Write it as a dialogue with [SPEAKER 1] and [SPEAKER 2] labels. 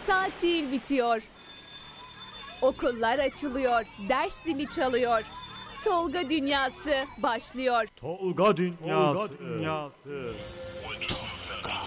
[SPEAKER 1] Tatil bitiyor. Okullar açılıyor. Ders zili çalıyor. Tolga dünyası başlıyor.
[SPEAKER 2] Tolga dünyası.